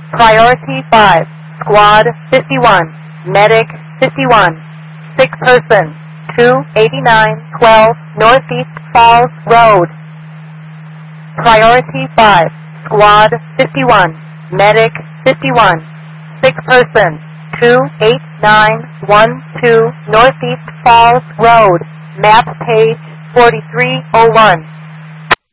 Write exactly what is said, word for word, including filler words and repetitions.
Priority five, Squad fifty-one, Medic fifty-one, sick person, two eighty-nine twelve Northeast Falls Road. Priority five, Squad fifty-one, Medic fifty-one, sick person, two eight nine one two Northeast Falls Road, map page forty-three oh one.